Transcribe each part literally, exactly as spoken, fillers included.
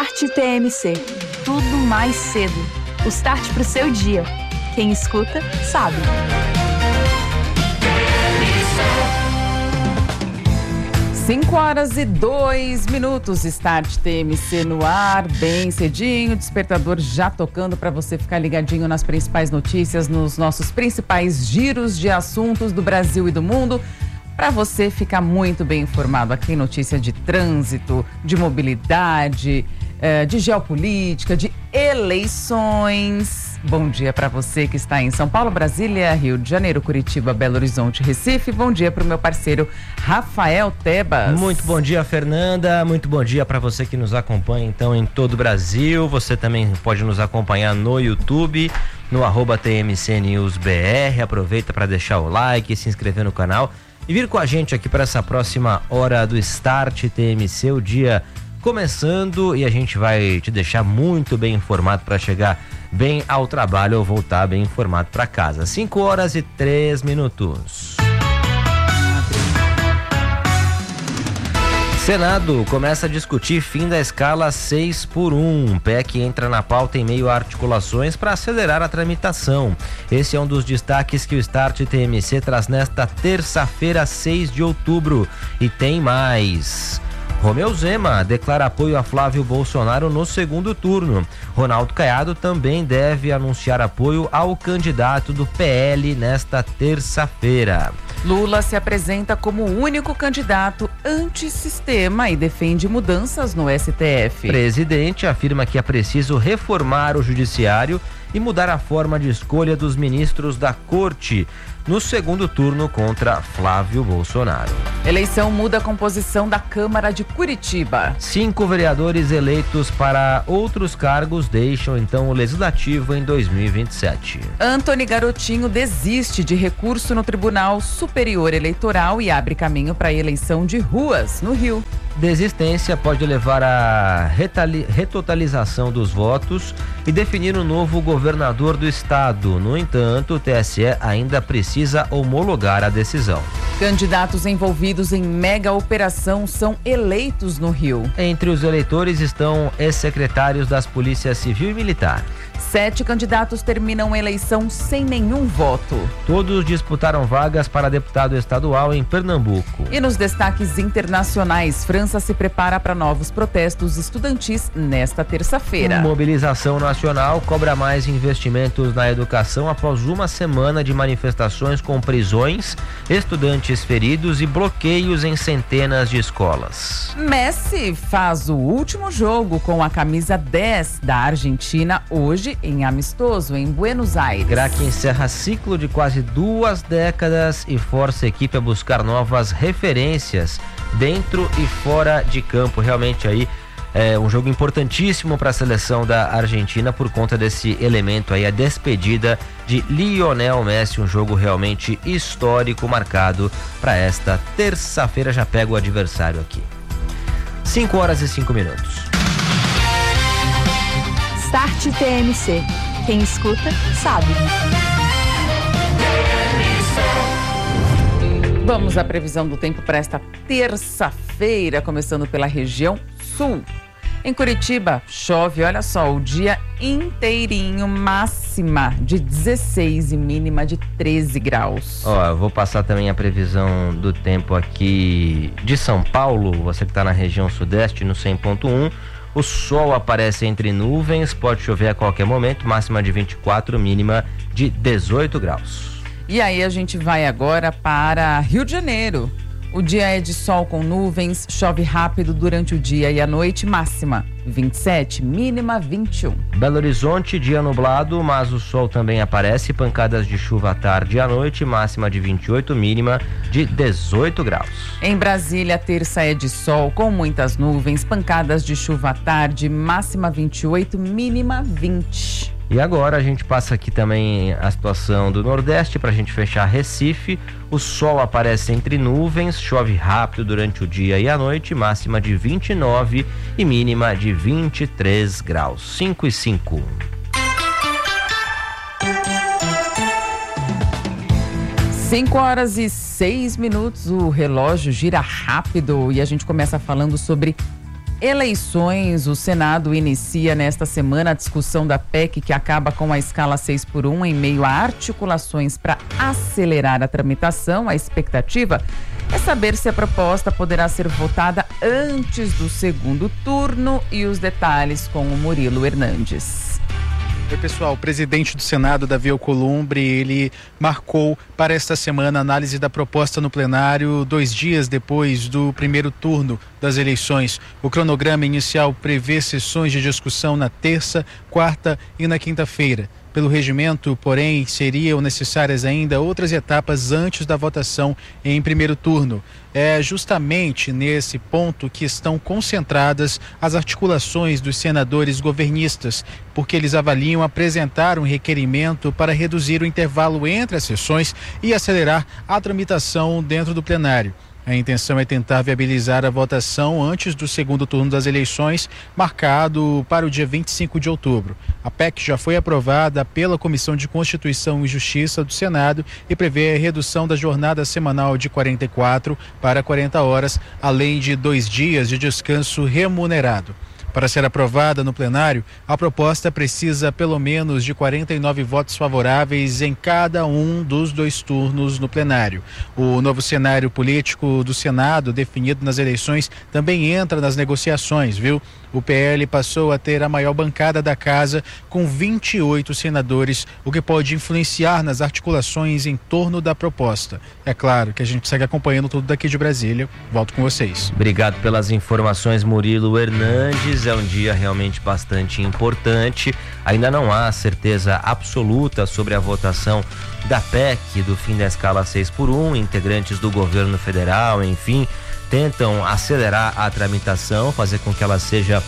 Start T M C. Tudo mais cedo. O start pro seu dia. Quem escuta, sabe. cinco horas e dois minutos, Start T M C no ar, bem cedinho, despertador já tocando para você ficar ligadinho nas principais notícias, nos nossos principais giros de assuntos do Brasil e do mundo, para você ficar muito bem informado. Aqui notícia de trânsito, de mobilidade, de geopolítica, de eleições. Bom dia para você que está em São Paulo, Brasília, Rio de Janeiro, Curitiba, Belo Horizonte, Recife. Bom dia para o meu parceiro Rafael Tebas. Muito bom dia, Fernanda. Muito bom dia para você que nos acompanha então em todo o Brasil. Você também pode nos acompanhar no YouTube, no arroba T M C News B R. Aproveita para deixar o like, se inscrever no canal e vir com a gente aqui para essa próxima hora do Start T M C, o dia começando, e a gente vai te deixar muito bem informado para chegar bem ao trabalho ou voltar bem informado para casa. cinco horas e três minutos. Senado começa a discutir fim da escala seis por um. P E C entra na pauta em meio a articulações para acelerar a tramitação. Esse é um dos destaques que o Start T M C traz nesta terça-feira, seis de outubro. E tem mais. Romeu Zema declara apoio a Flávio Bolsonaro no segundo turno. Ronaldo Caiado também deve anunciar apoio ao candidato do P L nesta terça-feira. Lula se apresenta como o único candidato antissistema e defende mudanças no S T F. Presidente afirma que é preciso reformar o judiciário e mudar a forma de escolha dos ministros da corte no segundo turno contra Flávio Bolsonaro. Eleição muda a composição da Câmara de Curitiba. Cinco vereadores eleitos para outros cargos deixam então o Legislativo em dois mil e vinte e sete. Antony Garotinho desiste de recurso no Tribunal Superior Eleitoral e abre caminho para a eleição de Ruas, no Rio. Desistência pode levar à retali- retotalização dos votos e definir um novo governador do estado. No entanto, o T S E ainda precisa homologar a decisão. Candidatos envolvidos em mega operação são eleitos no Rio. Entre os eleitores estão ex-secretários das Polícias Civil e Militar. Sete candidatos terminam a eleição sem nenhum voto. Todos disputaram vagas para deputado estadual em Pernambuco. E nos destaques internacionais, França se prepara para novos protestos estudantis nesta terça-feira. Mobilização nacional cobra mais investimentos na educação após uma semana de manifestações com prisões, estudantes feridos e bloqueios em centenas de escolas. Messi faz o último jogo com a camisa dez da Argentina hoje em amistoso em Buenos Aires. Craque encerra ciclo de quase duas décadas e força a equipe a buscar novas referências dentro e fora de campo. Realmente aí é um jogo importantíssimo para a seleção da Argentina por conta desse elemento aí, a despedida de Lionel Messi, um jogo realmente histórico marcado para esta terça-feira. Já pega o adversário aqui. cinco horas e cinco minutos. Start T M C. Quem escuta, sabe. Vamos à previsão do tempo para esta terça-feira, começando pela região sul. Em Curitiba, chove, olha só, o dia inteirinho, máxima de dezesseis e mínima de treze graus. Ó, eu vou passar também a previsão do tempo aqui de São Paulo, você que está na região sudeste, no cem ponto um. O sol aparece entre nuvens, pode chover a qualquer momento, máxima de vinte e quatro, mínima de dezoito graus. E aí a gente vai agora para Rio de Janeiro. O dia é de sol com nuvens, chove rápido durante o dia e a noite, máxima vinte e sete, mínima vinte e um. Belo Horizonte, dia nublado, mas o sol também aparece, pancadas de chuva à tarde e à noite, máxima de vinte e oito, mínima de dezoito graus. Em Brasília, terça é de sol com muitas nuvens, pancadas de chuva à tarde, máxima vinte e oito, mínima vinte. E agora a gente passa aqui também a situação do Nordeste para a gente fechar Recife. O sol aparece entre nuvens, chove rápido durante o dia e a noite, máxima de vinte e nove e mínima de vinte e três graus. cinco e cinco. cinco horas e seis minutos, o relógio gira rápido e a gente começa falando sobre eleições. O Senado inicia nesta semana a discussão da P E C que acaba com a escala seis por um em meio a articulações para acelerar a tramitação. A expectativa é saber se a proposta poderá ser votada antes do segundo turno e os detalhes com o Murilo Hernandes. Oi, pessoal, o presidente do Senado, Davi Alcolumbre, ele marcou para esta semana a análise da proposta no plenário dois dias depois do primeiro turno das eleições. O cronograma inicial prevê sessões de discussão na terça, quarta e na quinta-feira. Pelo regimento, porém, seriam necessárias ainda outras etapas antes da votação em primeiro turno. É justamente nesse ponto que estão concentradas as articulações dos senadores governistas, porque eles avaliam apresentar um requerimento para reduzir o intervalo entre as sessões e acelerar a tramitação dentro do plenário. A intenção é tentar viabilizar a votação antes do segundo turno das eleições, marcado para o dia vinte e cinco de outubro. A P E C já foi aprovada pela Comissão de Constituição e Justiça do Senado e prevê a redução da jornada semanal de quarenta e quatro para quarenta horas, além de dois dias de descanso remunerado. Para ser aprovada no plenário, a proposta precisa pelo menos de quarenta e nove votos favoráveis em cada um dos dois turnos no plenário. O novo cenário político do Senado, definido nas eleições, também entra nas negociações, viu? O P L passou a ter a maior bancada da casa, com vinte e oito senadores, o que pode influenciar nas articulações em torno da proposta. É claro que a gente segue acompanhando tudo daqui de Brasília. Volto com vocês. Obrigado pelas informações, Murilo Hernandes. É um dia realmente bastante importante. Ainda não há certeza absoluta sobre a votação da P E C, do fim da escala seis por um. Integrantes do governo federal, enfim, tentam acelerar a tramitação, fazer com que ela seja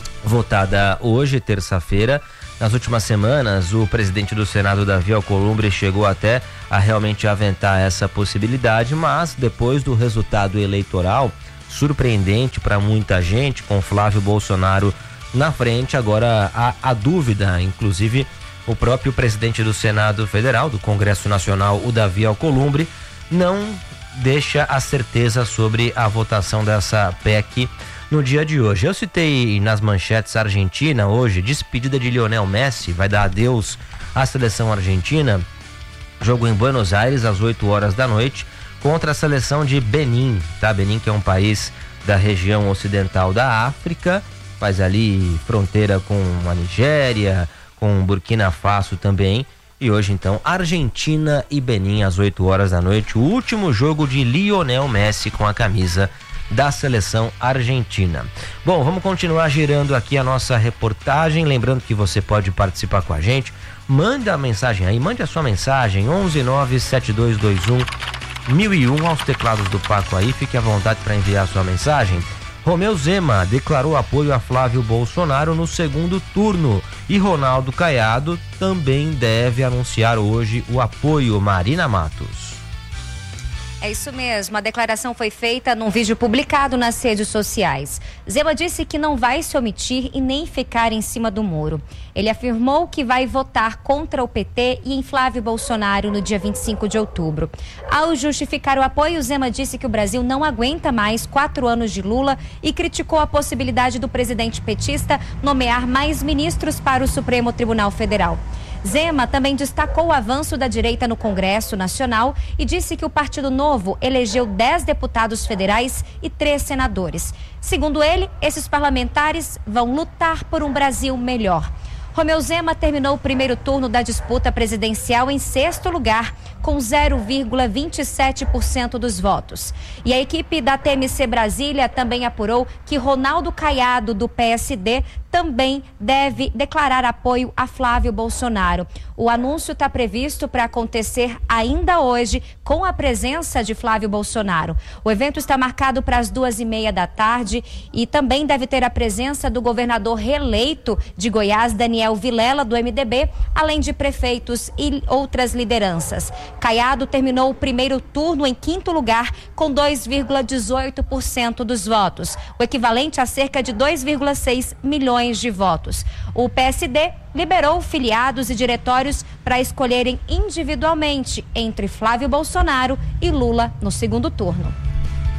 votada hoje, terça-feira. Nas últimas semanas, o presidente do Senado, Davi Alcolumbre, chegou até a realmente aventar essa possibilidade, mas depois do resultado eleitoral surpreendente para muita gente, com Flávio Bolsonaro na frente, agora há a dúvida. Inclusive, o próprio presidente do Senado Federal, do Congresso Nacional, o Davi Alcolumbre, não deixa a certeza sobre a votação dessa P E C no dia de hoje. Eu citei nas manchetes a Argentina hoje, despedida de Lionel Messi, vai dar adeus à seleção argentina. Jogo em Buenos Aires às oito horas da noite contra a seleção de Benin, tá? Benin, que é um país da região ocidental da África, faz ali fronteira com a Nigéria, com Burkina Faso também. E hoje, então, Argentina e Benin às oito horas da noite, o último jogo de Lionel Messi com a camisa da seleção argentina. Bom, vamos continuar girando aqui a nossa reportagem, lembrando que você pode participar com a gente. Manda a mensagem aí, mande a sua mensagem, onze nove sete dois dois um mil e um aos teclados do Paco aí, fique à vontade para enviar a sua mensagem. Romeu Zema declarou apoio a Flávio Bolsonaro no segundo turno e Ronaldo Caiado também deve anunciar hoje o apoio. Marina Matos. É isso mesmo, a declaração foi feita num vídeo publicado nas redes sociais. Zema disse que não vai se omitir e nem ficar em cima do muro. Ele afirmou que vai votar contra o P T e em Flávio Bolsonaro no dia vinte e cinco de outubro. Ao justificar o apoio, Zema disse que o Brasil não aguenta mais quatro anos de Lula e criticou a possibilidade do presidente petista nomear mais ministros para o Supremo Tribunal Federal. Zema também destacou o avanço da direita no Congresso Nacional e disse que o Partido Novo elegeu dez deputados federais e três senadores. Segundo ele, esses parlamentares vão lutar por um Brasil melhor. Romeu Zema terminou o primeiro turno da disputa presidencial em sexto lugar, com zero vírgula vinte e sete por cento dos votos. E a equipe da T M C Brasília também apurou que Ronaldo Caiado, do P S D, também deve declarar apoio a Flávio Bolsonaro. O anúncio está previsto para acontecer ainda hoje, com a presença de Flávio Bolsonaro. O evento está marcado para as duas e meia da tarde e também deve ter a presença do governador reeleito de Goiás, Daniel Vilela, do M D B, além de prefeitos e outras lideranças. Caiado terminou o primeiro turno em quinto lugar, com dois vírgula dezoito por cento dos votos, o equivalente a cerca de dois vírgula seis milhões de votos. O P S D liberou filiados e diretórios para escolherem individualmente entre Flávio Bolsonaro e Lula no segundo turno.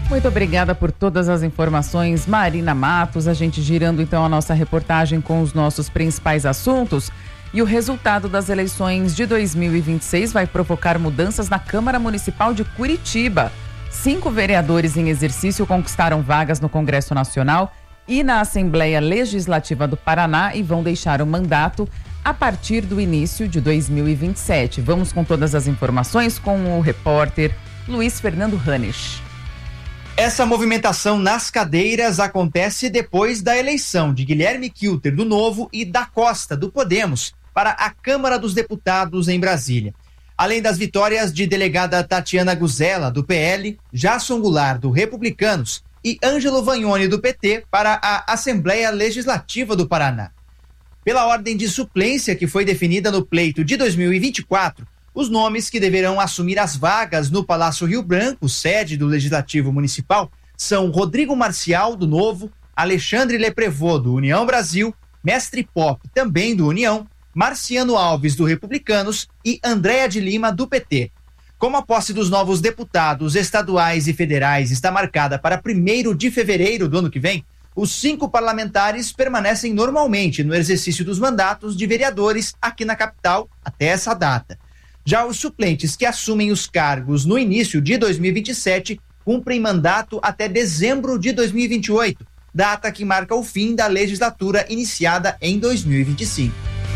Muito obrigada por todas as informações, Marina Matos. A gente girando então a nossa reportagem com os nossos principais assuntos. E o resultado das eleições de dois mil e vinte e seis vai provocar mudanças na Câmara Municipal de Curitiba. Cinco vereadores em exercício conquistaram vagas no Congresso Nacional e na Assembleia Legislativa do Paraná e vão deixar o mandato a partir do início de dois mil e vinte e sete. Vamos com todas as informações com o repórter Luiz Fernando Ranes. Essa movimentação nas cadeiras acontece depois da eleição de Guilherme Kilter, do Novo, e da Costa, do Podemos, para a Câmara dos Deputados em Brasília. Além das vitórias de delegada Tatiana Guzella, do P L, Jasson Goulart, do Republicanos, e Ângelo Vagnoni, do P T, para a Assembleia Legislativa do Paraná. Pela ordem de suplência que foi definida no pleito de dois mil e vinte e quatro, os nomes que deverão assumir as vagas no Palácio Rio Branco, sede do Legislativo Municipal, são Rodrigo Marcial, do Novo, Alexandre Leprevot, do União Brasil, Mestre Pop, também do União, Marciano Alves, do Republicanos, e Andréa de Lima, do P T. Como a posse dos novos deputados estaduais e federais está marcada para primeiro de fevereiro do ano que vem, os cinco parlamentares permanecem normalmente no exercício dos mandatos de vereadores aqui na capital até essa data. Já os suplentes que assumem os cargos no início de dois mil e vinte e sete cumprem mandato até dezembro de dois mil e vinte e oito, data que marca o fim da legislatura iniciada em dois mil e vinte e cinco.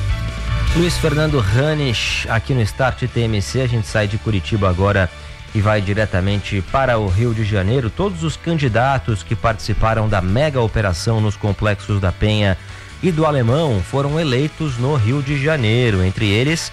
Luiz Fernando Ranes, aqui no Start T M C. A gente sai de Curitiba agora e vai diretamente para o Rio de Janeiro. Todos os candidatos que participaram da mega operação nos complexos da Penha e do Alemão foram eleitos no Rio de Janeiro, entre eles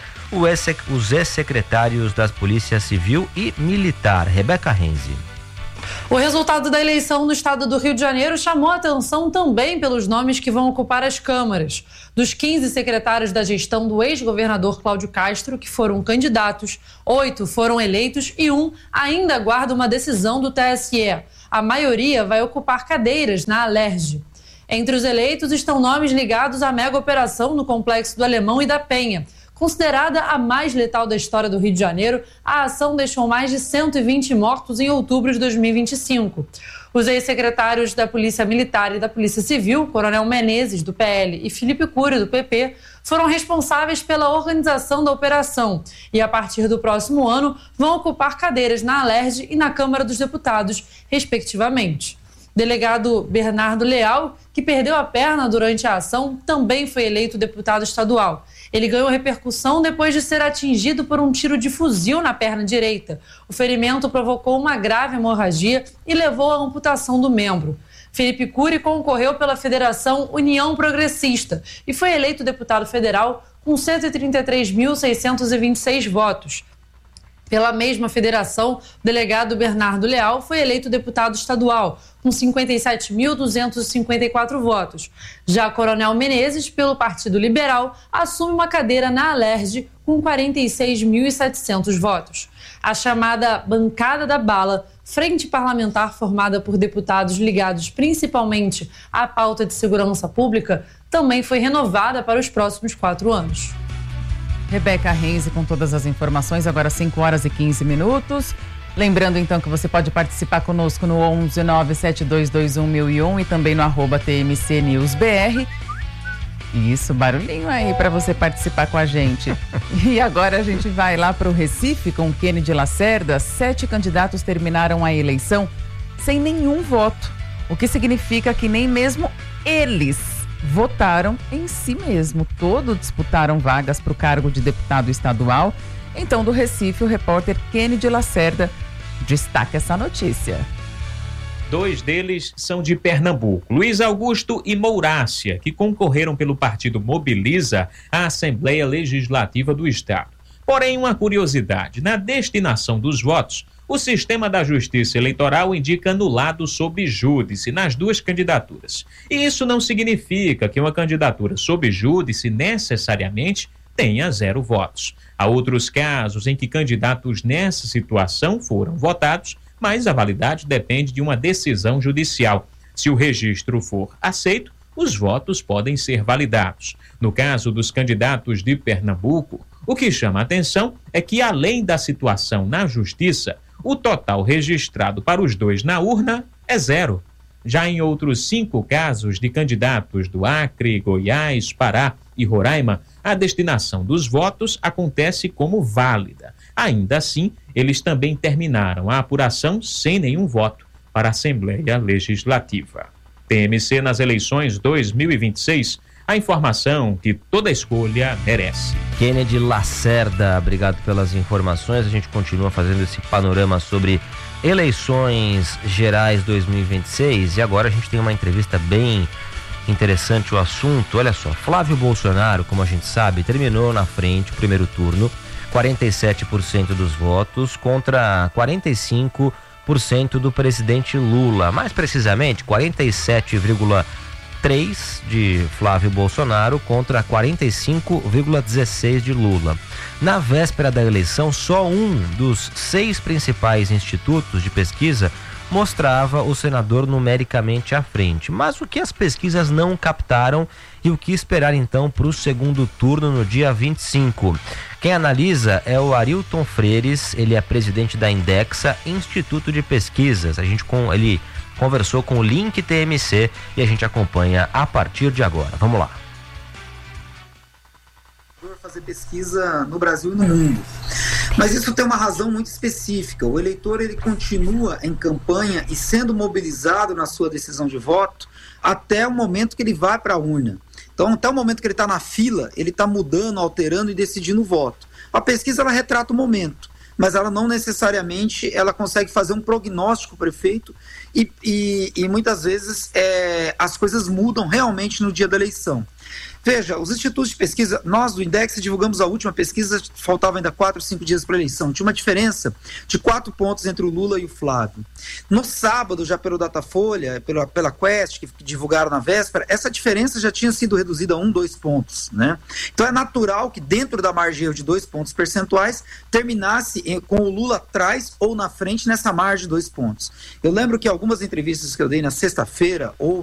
os ex-secretários das Polícia Civil e Militar. Rebeca Renzi. O resultado da eleição no estado do Rio de Janeiro chamou a atenção também pelos nomes que vão ocupar as câmaras. Dos quinze secretários da gestão do ex-governador Cláudio Castro, que foram candidatos, oito foram eleitos e um ainda aguarda uma decisão do T S E. A maioria vai ocupar cadeiras na Alerj. Entre os eleitos estão nomes ligados à mega operação no Complexo do Alemão e da Penha. Considerada a mais letal da história do Rio de Janeiro, a ação deixou mais de cento e vinte mortos em outubro de dois mil e vinte e cinco. Os ex-secretários da Polícia Militar e da Polícia Civil, Coronel Menezes, do P L, e Felipe Cury, do P P, foram responsáveis pela organização da operação e, a partir do próximo ano, vão ocupar cadeiras na Alerj e na Câmara dos Deputados, respectivamente. Delegado Bernardo Leal, que perdeu a perna durante a ação, também foi eleito deputado estadual. Ele ganhou repercussão depois de ser atingido por um tiro de fuzil na perna direita. O ferimento provocou uma grave hemorragia e levou à amputação do membro. Felipe Cury concorreu pela Federação União Progressista e foi eleito deputado federal com cento e trinta e três mil seiscentos e vinte e seis votos. Pela mesma federação, o delegado Bernardo Leal foi eleito deputado estadual, com cinquenta e sete mil duzentos e cinquenta e quatro votos. Já Coronel Menezes, pelo Partido Liberal, assume uma cadeira na Alerj com quarenta e seis mil e setecentos votos. A chamada Bancada da Bala, frente parlamentar formada por deputados ligados principalmente à pauta de segurança pública, também foi renovada para os próximos quatro anos. Rebeca Renzi com todas as informações, agora cinco horas e quinze minutos. Lembrando então que você pode participar conosco no onze nove sete dois dois um mil e um e também no arroba T M C News B R. Isso, barulhinho aí para você participar com a gente. E agora a gente vai lá para o Recife com Kennedy Lacerda. Sete candidatos terminaram a eleição sem nenhum voto, o que significa que nem mesmo eles votaram em si mesmo. Todos disputaram vagas para o cargo de deputado estadual. Então, do Recife, o repórter Kennedy Lacerda destaca essa notícia. Dois deles são de Pernambuco, Luiz Augusto e Mourácia, que concorreram pelo partido Mobiliza à Assembleia Legislativa do Estado. Porém, uma curiosidade, na destinação dos votos, o sistema da Justiça Eleitoral indica anulado sob júdice nas duas candidaturas. E isso não significa que uma candidatura sob júdice necessariamente tenha zero votos. Há outros casos em que candidatos nessa situação foram votados, mas a validade depende de uma decisão judicial. Se o registro for aceito, os votos podem ser validados. No caso dos candidatos de Pernambuco, o que chama a atenção é que, além da situação na Justiça, O total registrado para os dois na urna é zero. Já em outros cinco casos de candidatos do Acre, Goiás, Pará e Roraima, a destinação dos votos acontece como válida. Ainda assim, eles também terminaram a apuração sem nenhum voto para a Assembleia Legislativa. T M C nas eleições dois mil e vinte e seis, a informação que toda escolha merece. Kennedy Lacerda, obrigado pelas informações. A gente continua fazendo esse panorama sobre eleições gerais dois mil e vinte e seis e agora a gente tem uma entrevista bem interessante o assunto. Olha só, Flávio Bolsonaro, como a gente sabe, terminou na frente o primeiro turno, quarenta e sete por cento dos votos contra quarenta e cinco por cento do presidente Lula, mais precisamente quarenta e sete vírgula três por cento de Flávio Bolsonaro contra quarenta e cinco vírgula dezesseis por cento de Lula. Na véspera da eleição, só um dos seis principais institutos de pesquisa mostrava o senador numericamente à frente. Mas o que as pesquisas não captaram e o que esperar então para o segundo turno no dia vinte e cinco? Quem analisa é o Arilton Freires, ele é presidente da Indexa, Instituto de Pesquisas. A gente com ele conversou com o Link T M C e a gente acompanha a partir de agora. Vamos lá. Fazer pesquisa no Brasil e no mundo. Mas isso tem uma razão muito específica. O eleitor ele continua em campanha e sendo mobilizado na sua decisão de voto até o momento que ele vai para a urna. Então, até o momento que ele está na fila, ele está mudando, alterando e decidindo o voto. A pesquisa ela retrata o momento, mas ela não necessariamente ela consegue fazer um prognóstico prefeito e, e, e muitas vezes é, as coisas mudam realmente no dia da eleição. Veja, os institutos de pesquisa, nós do Index divulgamos a última pesquisa, faltavam ainda quatro, cinco dias para a eleição. Tinha uma diferença de quatro pontos entre o Lula e o Flávio. No sábado, já pelo Datafolha, pela, pela Quest, que, que divulgaram na véspera, essa diferença já tinha sido reduzida a um, dois pontos, né? Então é natural que dentro da margem de dois pontos percentuais terminasse em, com o Lula atrás ou na frente nessa margem de dois pontos. Eu lembro que algumas entrevistas que eu dei na sexta-feira ou